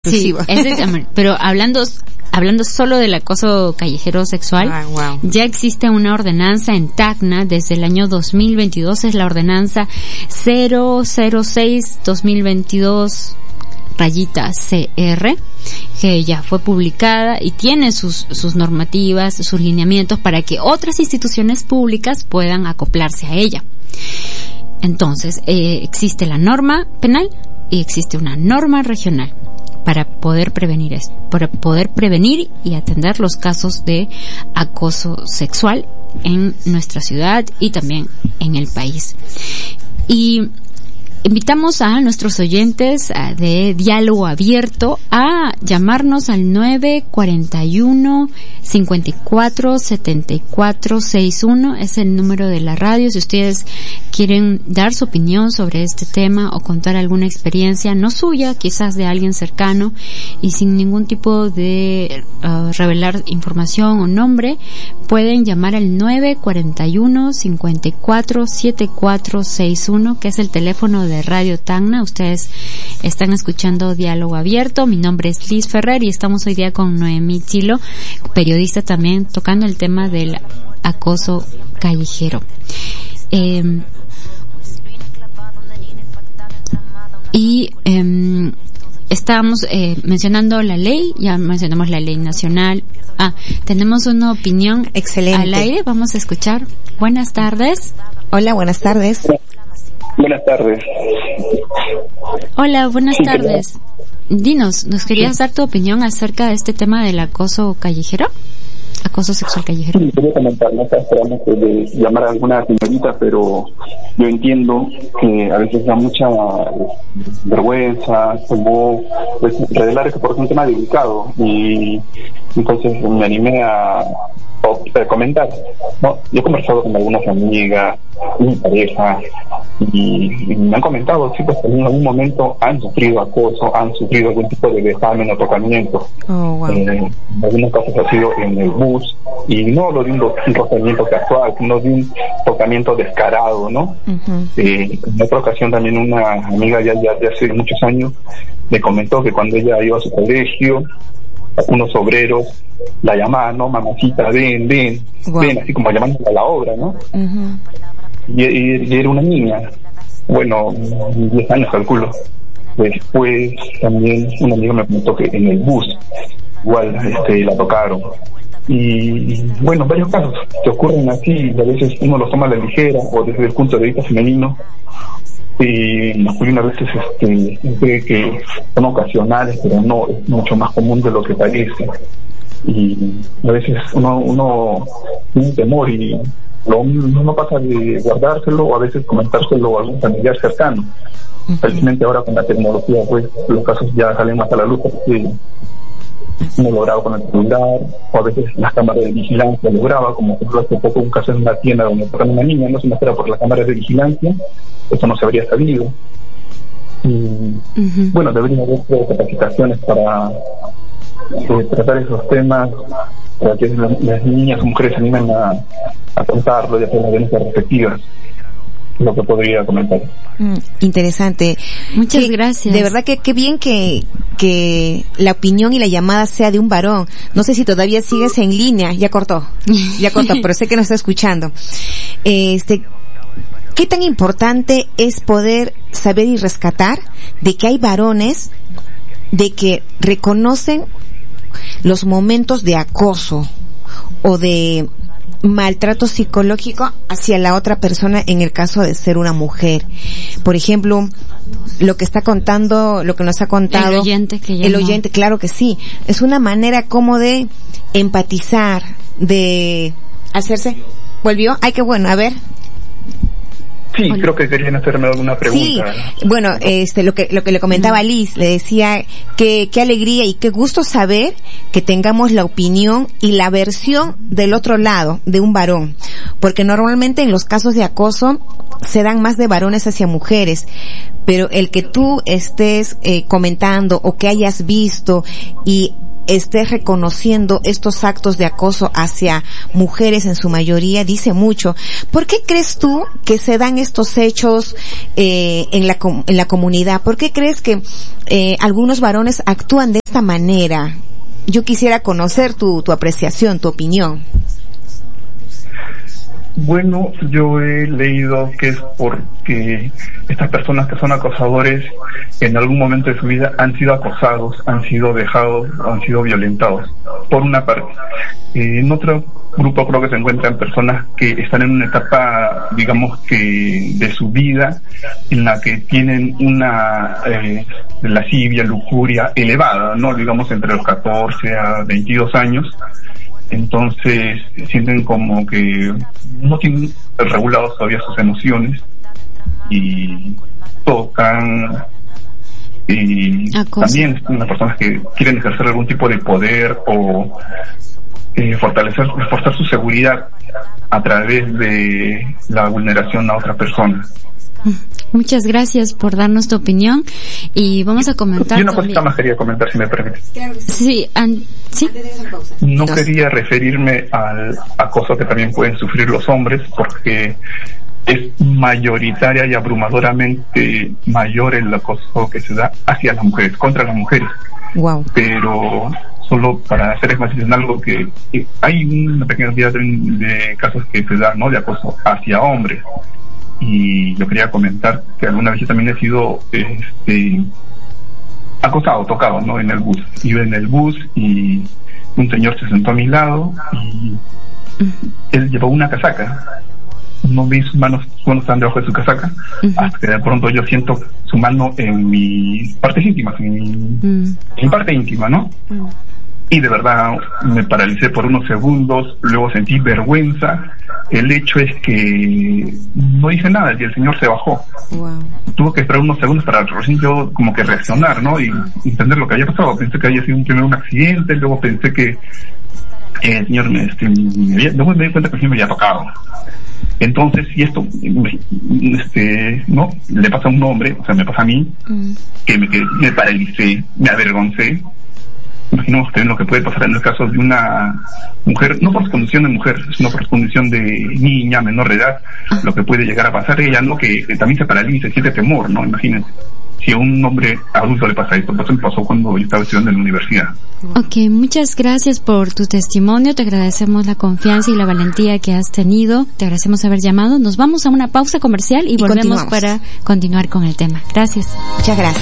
Sí, pero hablando solo del acoso callejero sexual, ya existe una ordenanza en Tacna desde el año 2022, es la ordenanza 006-2022 /CR, que ya fue publicada y tiene sus normativas, sus lineamientos para que otras instituciones públicas puedan acoplarse a ella. Entonces, existe la norma penal y existe una norma regional para poder prevenir esto, para poder prevenir y atender los casos de acoso sexual en nuestra ciudad y también en el país. Y invitamos a nuestros oyentes de Diálogo Abierto a llamarnos al 941-54-7461, es el número de la radio. Si ustedes quieren dar su opinión sobre este tema o contar alguna experiencia, no suya, quizás de alguien cercano, y sin ningún tipo de revelar información o nombre, pueden llamar al 941-54-7461, que es el teléfono de Radio Tacna. Ustedes están escuchando Diálogo Abierto. Mi nombre es Liz Ferrer y estamos hoy día con Noemí Chilo, periodista también, tocando el tema del acoso callejero. Estábamos mencionando la ley, ya mencionamos la ley nacional. Tenemos una opinión excelente al aire, vamos a escuchar. Buenas tardes. Hola, buenas tardes. Buenas tardes. Hola, buenas tardes. Dinos, ¿nos querías dar tu opinión acerca de este tema del acoso callejero? Acoso sexual callejero. Sí, quería comentar, no estaba esperando de llamar a alguna señorita, pero yo entiendo que a veces da mucha vergüenza, como pues revelar esto porque es un tema delicado, y entonces me animé a comentar, ¿no? Yo he conversado con algunas amigas, mi pareja, y me han comentado, sí, pues en algún momento han sufrido acoso, han sufrido algún tipo de vejamen o tocamiento. En algunos casos ha sido en el bus, y no lo de un rozamiento casual, sino de un tocamiento descarado, ¿no? En otra ocasión también una amiga ya hace muchos años me comentó que cuando ella iba a su colegio, unos obreros la llamaban, ¿no? Mamacita, ven, así como llamándola a la obra, ¿no? Y era una niña, bueno, 10 años calculo. Después también un amigo me comentó que en el bus igual la tocaron. Y bueno, varios casos que ocurren así, y a veces uno los toma a la ligera o desde el punto de vista femenino, y masculino a veces cree que son ocasionales, pero no, es mucho más común de lo que parece. Y a veces uno tiene temor y no pasa de guardárselo o a veces comentárselo a algún familiar cercano. Felizmente ahora con la tecnología pues los casos ya salen más a la luz, porque uno lo graba con el celular, o a veces las cámaras de vigilancia lo graba, como por ejemplo hace poco un caso en una tienda donde tocan a una niña, no se me espera por las cámaras de vigilancia, eso no se habría sabido. Y bueno, debería haber capacitaciones para tratar esos temas, para que las niñas o mujeres se animen a contarlo y hacer las denuncias respectivas. Lo que podría comentar. Interesante. Muchas gracias. De verdad que qué bien que la opinión y la llamada sea de un varón. No sé si todavía sigues en línea. Ya cortó, pero sé que nos está escuchando. ¿Qué tan importante es poder saber y rescatar de que hay varones de que reconocen los momentos de acoso o de maltrato psicológico hacia la otra persona en el caso de ser una mujer? Por ejemplo, lo que está contando, lo que nos ha contado el oyente, claro que sí, es una manera como de empatizar, de hacerse. ¿Volvió? Ay, qué bueno, a ver. Sí, creo que querían hacerme alguna pregunta. Sí, bueno, lo que le comentaba Liz, le decía que qué alegría y qué gusto saber que tengamos la opinión y la versión del otro lado, de un varón, porque normalmente en los casos de acoso se dan más de varones hacia mujeres, pero el que tú estés comentando o que hayas visto y estés reconociendo estos actos de acoso hacia mujeres en su mayoría dice mucho. ¿Por qué crees tú que se dan estos hechos en la comunidad? ¿Por qué crees que algunos varones actúan de esta manera? Yo quisiera conocer tu apreciación, tu opinión. Bueno, yo he leído que es porque estas personas que son acosadores en algún momento de su vida han sido acosados, han sido dejados, han sido violentados, por una parte. En otro grupo creo que se encuentran personas que están en una etapa, digamos que de su vida, en la que tienen una lascivia, lujuria elevada, ¿no? Digamos entre los 14 a 22 años. Entonces sienten como que no tienen regulados todavía sus emociones y tocan, y también son las personas que quieren ejercer algún tipo de poder o reforzar su seguridad a través de la vulneración a otra persona. Muchas gracias por darnos tu opinión y vamos a comentar. Y una cosita más quería comentar, si me permite. Sí, ¿sí? No quería referirme al acoso que también pueden sufrir los hombres, porque es mayoritaria y abrumadoramente mayor el acoso que se da hacia las mujeres, contra las mujeres. Wow. Pero solo para hacer énfasis en algo que hay una pequeña cantidad de casos que se dan, ¿no?, de acoso hacia hombres. Y yo quería comentar que alguna vez yo también he sido acosado, tocado, ¿no?, en el bus. Iba en el bus y un señor se sentó a mi lado y él llevaba una casaca. No vi sus manos cuando estaban debajo de su casaca, hasta que de pronto yo siento su mano en mis partes íntimas, en mi parte íntima, ¿no? Y de verdad me paralicé por unos segundos, luego sentí vergüenza. El hecho es que no hice nada y el señor se bajó. Wow. Tuvo que esperar unos segundos para recién yo como que reaccionar, ¿no?, y entender lo que había pasado. Pensé que había sido primero un accidente, luego pensé que el señor luego me di cuenta que el señor me había tocado. Entonces, si esto no le pasa a un hombre, o sea, me pasa a mí, que me paralicé, me avergoncé. Imaginemos también lo que puede pasar en el caso de una mujer, no por su condición de mujer, sino por su condición de niña, menor de edad, lo que puede llegar a pasar a ella, ¿no?, que también se paraliza, siente temor, ¿no? Imagínense, si a un hombre adulto le pasa esto. Pues eso me pasó cuando yo estaba estudiando en la universidad. Ok, muchas gracias por tu testimonio, te agradecemos la confianza y la valentía que has tenido, te agradecemos haber llamado. Nos vamos a una pausa comercial y volvemos para continuar con el tema. Gracias. Muchas gracias.